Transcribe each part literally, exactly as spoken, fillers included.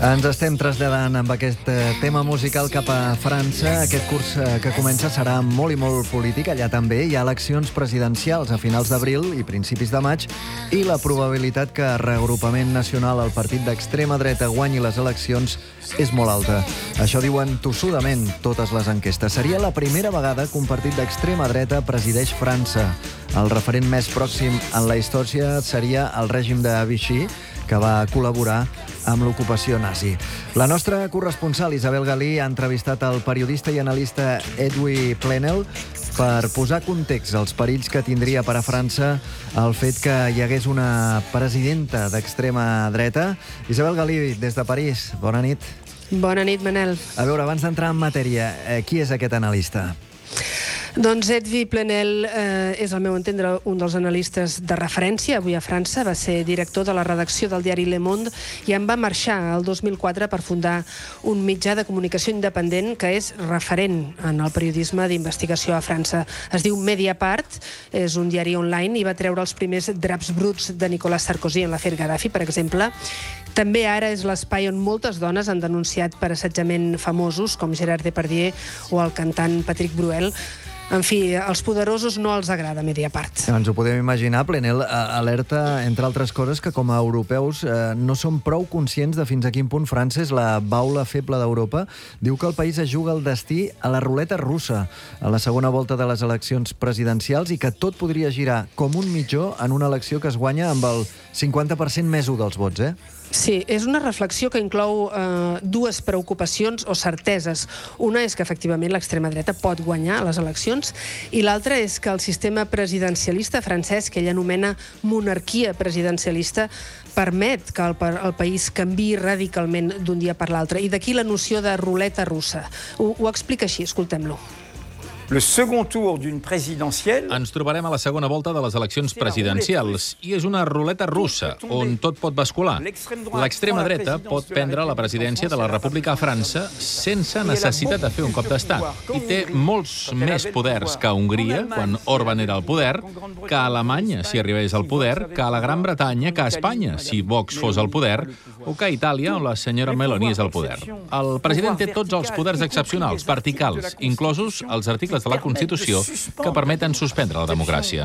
Ens estem traslladant amb aquest tema musical cap a França. Aquest curs que comença serà molt i molt polític. Allà també hi ha eleccions presidencials a finals d'abril i principis de maig i la probabilitat que Reagrupament Nacional, el partit d'extrema dreta, guanyi les eleccions és molt alta. Això diuen tossudament totes les enquestes. Seria la primera vegada que un partit d'extrema dreta presideix França. El referent més pròxim en la història seria el règim de Vichy, que va col·laborar amb l'ocupació nazi. La nostra corresponsal Isabel Galí ha entrevistat el periodista i analista Edwy Plenel per posar context als perills que tindria per a França el fet que hi hagués una presidenta d'extrema dreta. Isabel Galí, des de París, bona nit. Bona nit, Manel. A veure, abans d'entrar en matèria, eh, qui és aquest analista? Doncs Edwy Plenel eh, és, al meu entendre, un dels analistes de referència avui a França. Va ser director de la redacció del diari Le Monde i en va marxar el dos mil quatre per fundar un mitjà de comunicació independent que és referent en el periodisme d'investigació a França. Es diu Mediapart, és un diari online i va treure els primers draps bruts de Nicolas Sarkozy en l'afer Gaddafi, per exemple. També ara és l'espai on moltes dones han denunciat per assetjament famosos, com Gérard Depardieu o el cantant Patrick Bruel. En fi, als poderosos no els agrada Mediapart. Ens ho podem imaginar. Plenel alerta, entre altres coses, que com a europeus eh, no som prou conscients de fins a quin punt França és la baula feble d'Europa. Diu que el país es juga el destí a la ruleta russa a la segona volta de les eleccions presidencials i que tot podria girar com un mitjó en una elecció que es guanya amb el cinquanta per cent més u dels vots, eh? Sí, és una reflexió que inclou eh, dues preocupacions o certeses. Una és que, efectivament, l'extrema dreta pot guanyar les eleccions i l'altra és que el sistema presidencialista francès, que ell anomena monarquia presidencialista, permet que el, el país canviï radicalment d'un dia per l'altre. I d'aquí la noció de ruleta russa. Ho, ho explica així, escoltem-lo. Le second tour d'une présidentielle... Ens trobarem a la segona volta de les eleccions presidencials i és una ruleta russa on tot pot bascular. L'extrema dreta pot prendre la presidència de la República a França sense necessitat de fer un cop d'estat. I té molts més poders que a Hongria, quan Orban era al poder, que a Alemanya, si arribés al poder, que a la Gran Bretanya, que a Espanya, si Vox fos al poder, o que a Itàlia, on la senyora Meloni és al poder. El president té tots els poders excepcionals, verticals, inclosos els articles de la Constitució que permeten suspendre la democràcia.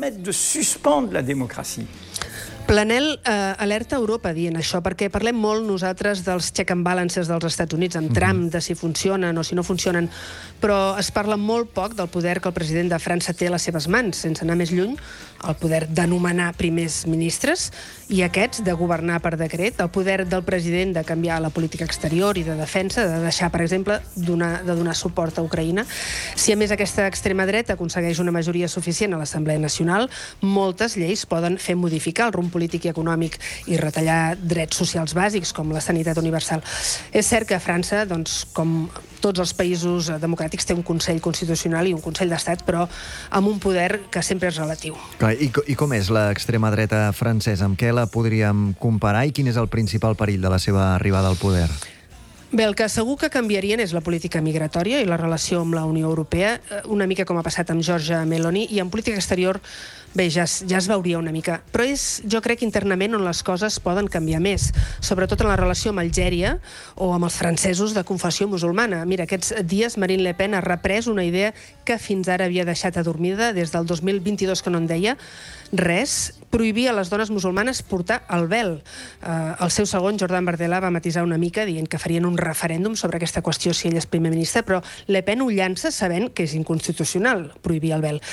Plenel eh, alerta Europa dient això, perquè parlem molt nosaltres dels check and balances dels Estats Units, amb Trump, de si funcionen o si no funcionen, però es parla molt poc del poder que el president de França té a les seves mans, sense anar més lluny, el poder d'anomenar primers ministres i aquests de governar per decret, el poder del president de canviar la política exterior i de defensa, de deixar, per exemple, donar, de donar suport a Ucraïna. Si a més aquesta extrema dreta aconsegueix una majoria suficient a l'Assemblea Nacional, moltes lleis poden fer modificar el rumb polític i econòmic i retallar drets socials bàsics com la sanitat universal. És cert que França, doncs, com tots els països democràtics, té un Consell Constitucional i un Consell d'Estat, però amb un poder que sempre és relatiu. I, I com és l'extrema dreta francesa? Amb què la podríem comparar i quin és el principal perill de la seva arribada al poder? Bé, el que segur que canviarien és la política migratòria i la relació amb la Unió Europea, una mica com ha passat amb Giorgia Meloni, i en política exterior, bé, ja es, ja es veuria una mica. Però és, jo crec, internament on les coses poden canviar més, sobretot en la relació amb Algèria o amb els francesos de confessió musulmana. Mira, aquests dies Marine Le Pen ha reprès una idea que fins ara havia deixat adormida des del dos mil vint-i-dos, que no en deia res, prohibir a les dones musulmanes portar el vel. Uh, el seu segon, Jordan Bardella, va matisar una mica dient que farien un referèndum sobre aquesta qüestió si ell és primer ministre, però Le Pen ho llança sabent que és inconstitucional prohibir el vel.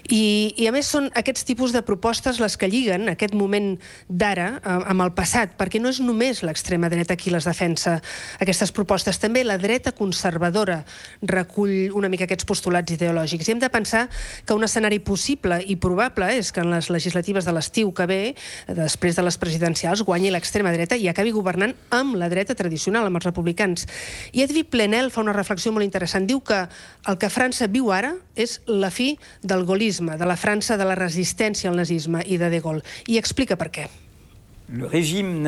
I, i a més són aquests tipus de propostes les que lliguen aquest moment d'ara uh, amb el passat, perquè no és només l'extrema dreta qui les defensa, aquestes propostes. També la dreta conservadora recull una mica aquests postulats ideològics. I hem de pensar que un escenari possible i probable és que en les legislatives de l'estiu que ve, després de les presidencials, guanyi l'extrema dreta i acabi governant amb la dreta tradicional, amb els republicans. I Edwy Plenel fa una reflexió molt interessant. Diu que el que França viu ara és la fi del gaullisme, de la França de la resistència al nazisme i de De Gaulle. I explica per què. El règim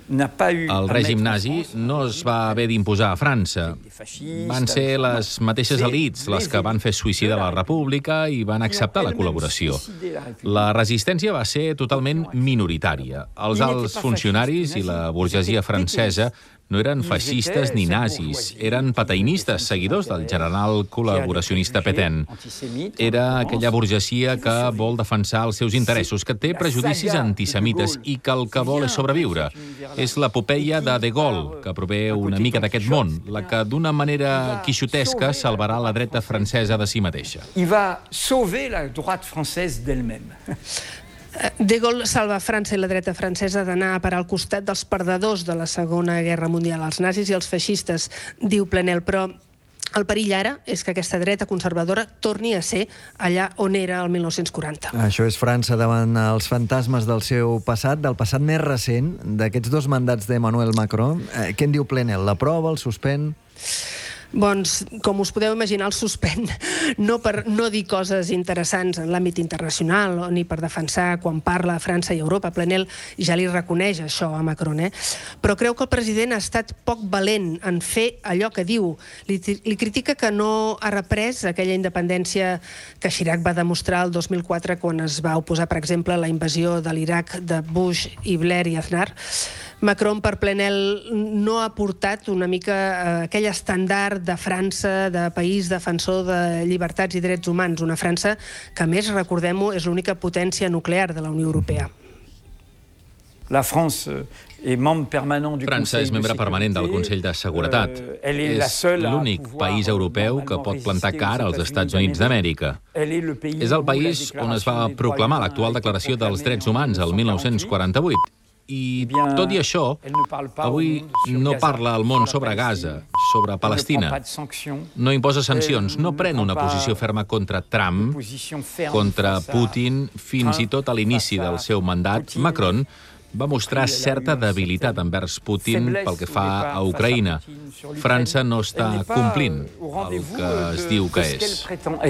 nazi no es va haver d'imposar a França. Van ser les mateixes elits les que van fer suïcidar la República i van acceptar la col·laboració. La resistència va ser totalment minoritària. Els alts funcionaris i la burgesia francesa No eren feixistes ni nazis, eren patainistes, seguidors del general col·laboracionista Pétain. Era aquella burgesia que vol defensar els seus interessos, que té prejudicis antisemites i que el que vol és sobreviure. És l'epopeia de De Gaulle, que prové una mica d'aquest món, la que d'una manera quixotesca salvarà la dreta francesa de si mateixa. Il va sauver la droite française d'elle-même. De Gaulle salva França i la dreta francesa d'anar a parar al costat dels perdedors de la Segona Guerra Mundial, els nazis i els feixistes, diu Plenel, però el perill ara és que aquesta dreta conservadora torni a ser allà on era el mil nou-cents quaranta. Això és França davant els fantasmes del seu passat, del passat més recent, d'aquests dos mandats d'Emmanuel Macron. Eh, què en diu Plenel? L'aprova, el suspèn? Doncs, com us podeu imaginar, el suspèn no per no dir coses interessants en l'àmbit internacional ni per defensar quan parla a França i Europa. Plenel ja li reconeix això a Macron, eh? Però creu que el president ha estat poc valent en fer allò que diu. Li, li critica que no ha reprès aquella independència que Chirac va demostrar el dos mil quatre quan es va oposar, per exemple, a la invasió de l'Iraq de Bush i Blair i Aznar. Macron, per Plenel, no ha portat una mica eh, aquell estàndard de França, de país defensor de llibertats i drets humans. Una França que, a més, recordem-ho, és l'única potència nuclear de la Unió Europea. La France est membre permanent du França és membre permanent del Consell de Seguretat. És l'únic país europeu que pot plantar cara als Estats Units d'Amèrica. És el país on es va proclamar l'actual Declaració dels Drets Humans el mil nou-cents quaranta-vuit. I, tot i això, avui no parla al món sobre Gaza, sobre Palestina. No imposa sancions, no pren una posició ferma contra Trump, contra Putin, fins i tot a l'inici del seu mandat. Macron va mostrar certa debilitat envers Putin pel que fa a Ucraïna. França no està complint el que es diu que és.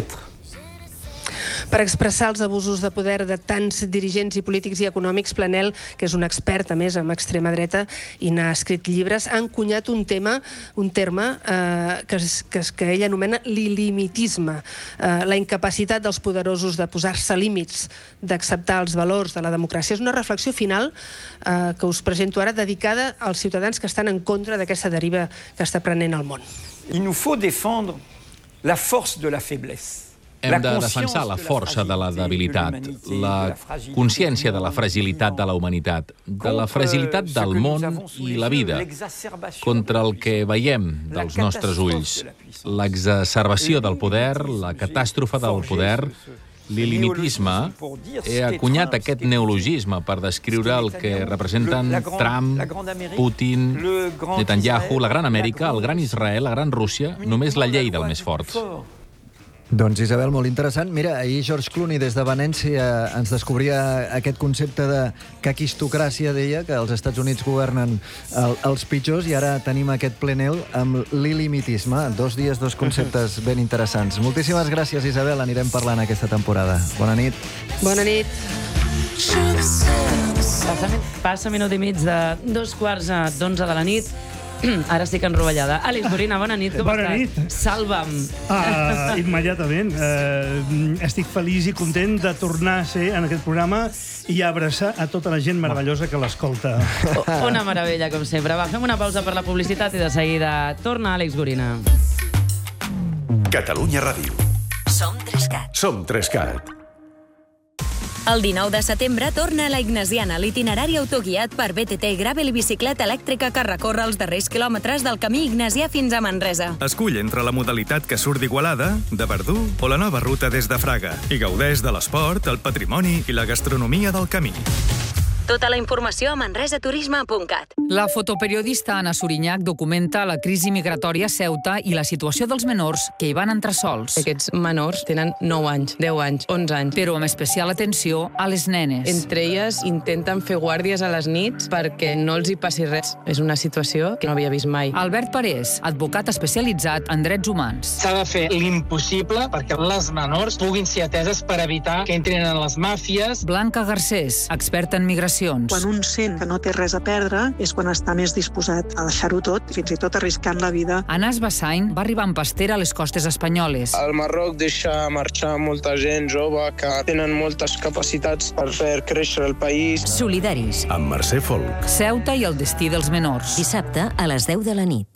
Per expressar els abusos de poder de tants dirigents i polítics i econòmics, Plenel, que és un expert, a més, en extrema dreta i n'ha escrit llibres, ha encunyat un tema, un terme eh, que, que, que ell anomena l'il·limitisme, eh, la incapacitat dels poderosos de posar-se límits, d'acceptar els valors de la democràcia. És una reflexió final eh, que us presento ara, dedicada als ciutadans que estan en contra d'aquesta deriva que està prenent el món. Il nous faut défendre la force de la faiblesse. Hem de defensar la força de la debilitat, la consciència de la fragilitat de la humanitat, de la fragilitat del món i la vida, contra el que veiem dels nostres ulls, l'exacerbació del poder, la catàstrofe del poder, l'il·limitisme. He acunyat aquest neologisme per descriure el que representen Trump, Putin, Netanyahu, la gran Amèrica, el gran Israel, la gran Rússia, només la llei del més fort. Doncs, Isabel, molt interessant. Mira, ahir George Clooney des de Venècia ens descobria aquest concepte de caquistocràcia, deia, que els Estats Units governen el, els pitjors, i ara tenim aquest Plenel amb l'il·limitisme. Dos dies, dos conceptes ben interessants. Moltíssimes gràcies, Isabel. Anirem parlant aquesta temporada. Bona nit. Bona nit. Passa, passa minut i mig de dos quarts d'onze de la nit. Ara estic enrovellada. Àlex Gorina, bona nit, com bona estàs? Nit. Salva'm. Uh, immediatament. Uh, estic feliç i content de tornar a ser en aquest programa i abraçar a tota la gent meravellosa que l'escolta. Una meravella, com sempre. Va, fem una pausa per la publicitat i de seguida torna Àlex Gorina. Catalunya Ràdio. Som Trescat. Som Trescat. El dinou de setembre torna a la Ignasiana, l'itinerari autoguiat per B T T, gravel i bicicleta elèctrica que recorre els darrers quilòmetres del camí ignasià fins a Manresa. Escull entre la modalitat que surt d'Igualada, de Verdú o la nova ruta des de Fraga i gaudeix de l'esport, el patrimoni i la gastronomia del camí. Tota la informació a manresaturisme punt cat. La fotoperiodista Anna Suriñac documenta la crisi migratòria a Ceuta i la situació dels menors que hi van entrar sols. Aquests menors tenen nou anys, deu anys, onze anys. Però amb especial atenció a les nenes. Entre elles intenten fer guàrdies a les nits perquè no els hi passi res. És una situació que no havia vist mai. Albert Parés, advocat especialitzat en drets humans. S'ha de fer l'impossible perquè les menors puguin ser ateses per evitar que entrin en les màfies. Blanca Garcés, experta en migració. situacions. Quan un sent que no té res a perdre és quan està més disposat a deixar-ho tot, fins i tot arriscant la vida. Anas Bassain va arribar amb pastera a les costes espanyoles. El Marroc deixa marxar molta gent jove que tenen moltes capacitats per fer créixer el país. Solidaris. Amb Mercè Folk. Ceuta i el destí dels menors. Dissabte a les deu de la nit.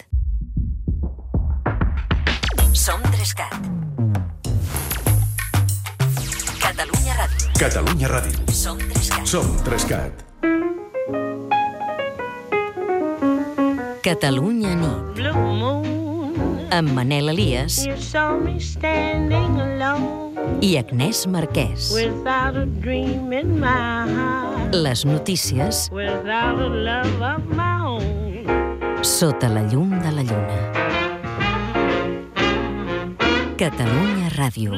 Som Trescat. Catalunya Ràdio. Catalunya Ràdio. Som Trescat. Som Trescat. Catalunya nit. Amb Manel Elias i Agnès Marquès. Les notícies sota la llum de la lluna. Catalunya Ràdio.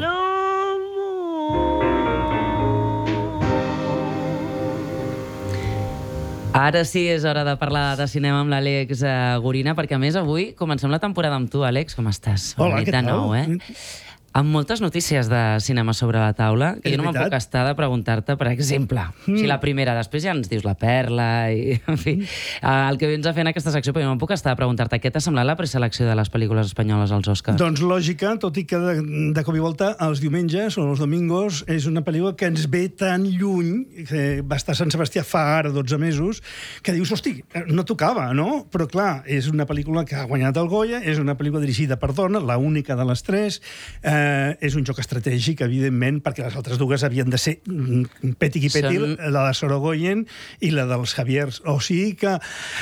Ara sí, és hora de parlar de cinema amb l'Àlex Gorina, perquè a més avui comencem la temporada amb tu, Àlex. Com estàs? Hola, què tal? Nou, eh? Amb moltes notícies de cinema sobre la taula, que jo no me'n puc estar de preguntar-te, per exemple, mm. si la primera, després ja ens dius la perla, i, en fi, el que vens a fer en aquesta secció, però jo no me'n puc estar de preguntar-te què t'ha semblat la preselecció de les pel·lícules espanyoles als Oscars? Doncs lògica, tot i que de, de cop i volta els diumenges o els domingos és una pel·lícula que ens ve tan lluny, que va estar a Sant Sebastià fa ara dotze mesos, que dius, hosti, no tocava, no? Però clar, és una pel·lícula que ha guanyat el Goya, és una pel·lícula dirigida per dona, l'única de les tres, eh, és un joc estratègic, evidentment, perquè les altres dues havien de ser Petit i Petit, Són... la de Sorogoyen i la dels Javiers. O sigui que...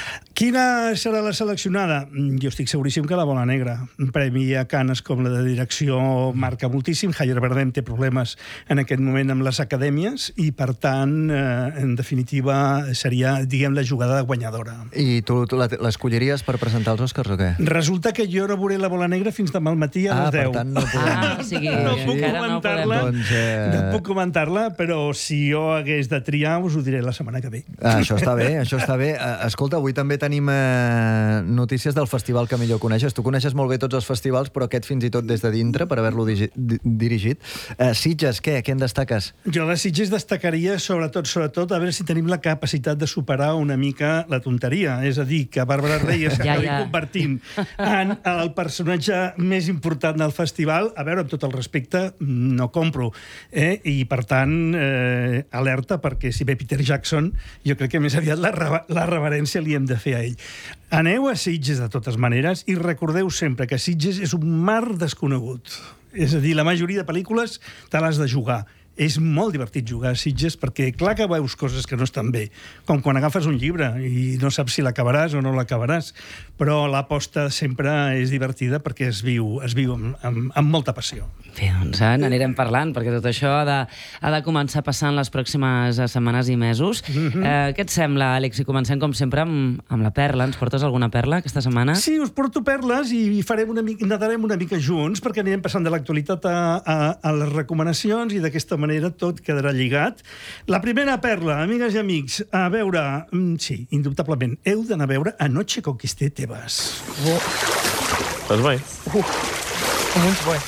Quina serà la seleccionada? Jo estic seguríssim que la Bola Negra. Un premi a Canes com la de direcció marca moltíssim. Javier Bardem té problemes en aquest moment amb les acadèmies i, per tant, eh, en definitiva, seria, diguem, la jugada guanyadora. I tu, tu l'escolliries per presentar els Oscars o què? Resulta que jo no veuré la Bola Negra fins demà al matí a ah, les deu. Per tant, no podem... Ah, o sigui, no puc comentar-la, no, doncs, eh... no puc comentar-la, però si jo hagués de triar, us ho diré la setmana que ve. Ah, això està bé, això està bé. Escolta, avui també tenim eh, notícies del festival que millor coneixes. Tu coneixes molt bé tots els festivals, però aquest fins i tot des de dintre, per haver-lo di dirigit. Eh, Sitges, què? Què en destaques? Jo de Sitges destacaria, sobretot, sobretot, a veure si tenim la capacitat de superar una mica la tonteria. És a dir, que Bàrbara Reyes s'acabi ja, ja. convertint en el personatge més important del festival. A veure, amb tot el respecte, no compro. Eh? I, per tant, eh, alerta, perquè si ve Peter Jackson, jo crec que més aviat la, la reverència li hem de fer a ell. Aneu a Sitges, de totes maneres, i recordeu sempre que Sitges és un mar desconegut. És a dir, la majoria de pel·lícules te l'has de jugar. És molt divertit jugar a Sitges perquè clar que veus coses que no estan bé, com quan agafes un llibre i no saps si l'acabaràs o no l'acabaràs, però l'aposta sempre és divertida perquè es viu, es viu amb, amb, amb molta passió. Bé, doncs eh, n'anirem parlant, perquè tot això ha de, ha de començar passant les pròximes setmanes i mesos. Mm-hmm. eh, què et sembla, Àlex? Si comencem, com sempre, amb, amb la perla. Ens portes alguna perla aquesta setmana? Sí, us porto perles i farem una mica, nadarem una mica junts, perquè anirem passant de l'actualitat a, a, a les recomanacions i d'aquesta manera tot quedarà lligat. La primera perla, amigues i amics, a veure... Sí, indubtablement, heu d'anar a veure Anoche conquisté Tebas. Oh. Estàs bé? Uh, molt bé.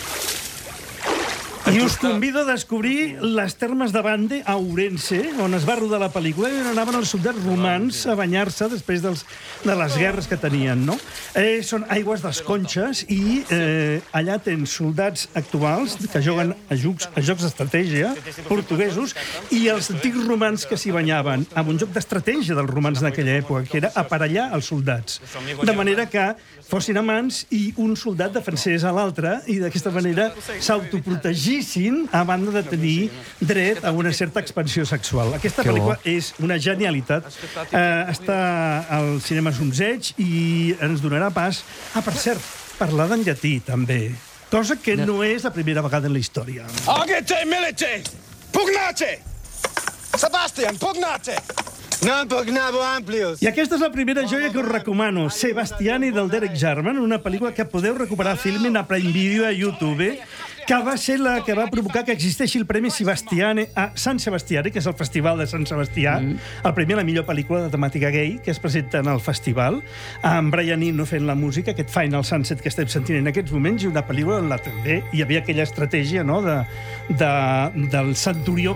I us convido a descobrir les termes de Bande a Ourense, on es va rodar la pel·lícula, i on anaven els soldats romans a banyar-se després dels, de les guerres que tenien, no? Eh, són aigües dels Conxes i eh, allà tens soldats actuals que juguen a jocs, a jocs d'estratègia, portuguesos, i els antics romans que s'hi banyaven, amb un joc d'estratègia dels romans d'aquella època, que era aparellar els soldats. De manera que fossin amants i un soldat defensés a l'altre i d'aquesta manera s'autoprotegissin a banda de tenir dret a una certa expansió sexual. Aquesta que pel·lícula bo. És una genialitat. Eh, està al cinema Zumzeig i ens donarà pas... Ah, per cert, parlar en llatí, també. Cosa que no, no és la primera vegada en la història. Agite milite! Pugnate! Sebastian, pugnate! Non pugnavo amplius. I aquesta és la primera joia que us recomano, Sebastiani, del Derek Jarman, una pel·lícula que podeu recuperar a Filmin, a Prime Video, a YouTube, que va ser la que va provocar que existeixi el Premi Sebastiani a Sant Sebastiani, que és el Festival de Sant Sebastià, mm. el premi a la millor pel·lícula de temàtica gay que es presenta en el festival, amb Brian Eno fent la música, aquest Final Sunset que estem sentint en aquests moments, i una pel·lícula on la també hi havia aquella estratègia, no?, de, de, del centurió